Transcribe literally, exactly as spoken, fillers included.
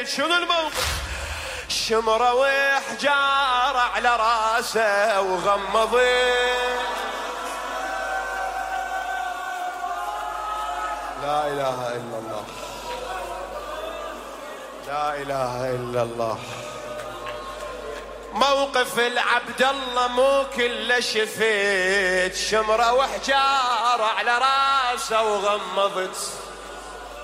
شنو الموقف؟ شمرة وحجارة على راسه وغمضت. لا إله إلا الله، لا إله إلا الله. موقف العبد الله مو كله شفيت، شمرة وحجارة على راسه وغمضت.